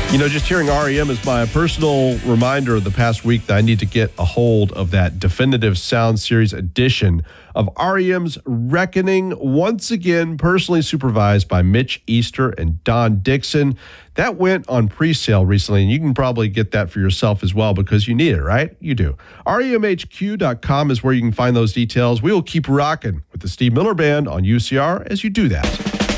Just hearing REM is my personal reminder of the past week that I need to get a hold of that Definitive Sound Series edition of REM's Reckoning, once again personally supervised by Mitch Easter and Don Dixon. That went on pre-sale recently, and you can probably get that for yourself as well because you need it, right? You do. REMHQ.com is where you can find those details. We will keep rocking with the Steve Miller Band on UCR as you do that.